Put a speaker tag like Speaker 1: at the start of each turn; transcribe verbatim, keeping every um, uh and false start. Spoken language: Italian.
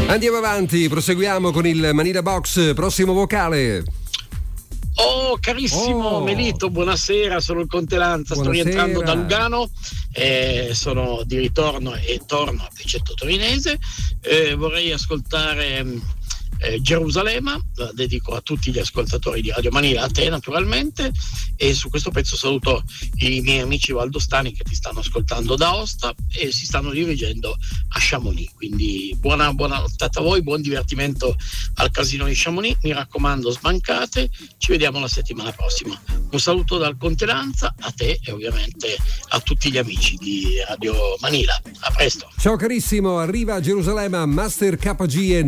Speaker 1: Andiamo avanti, proseguiamo con il Manila Box, prossimo vocale.
Speaker 2: Oh carissimo
Speaker 1: Oh.
Speaker 2: Melito, buonasera, sono il Conte Lanza, sto
Speaker 1: Buonasera.
Speaker 2: rientrando da Lugano, eh, sono di ritorno e torno a Picetto Torinese, eh, vorrei ascoltare eh, Gerusalemme, la dedico a tutti gli ascoltatori di Radio Manila, a te naturalmente, e su questo pezzo saluto i miei amici valdostani che ti stanno ascoltando da Aosta e si stanno dirigendo a Chamonix, quindi buona, buona nottata a voi, buon divertimento al casino di Chamonix, mi raccomando sbancate, ci vediamo la settimana prossima. Un saluto dal Conte Lanza a te e ovviamente a tutti gli amici di Radio Manila, a presto.
Speaker 1: Ciao carissimo, arriva a Gerusalemme Master K G e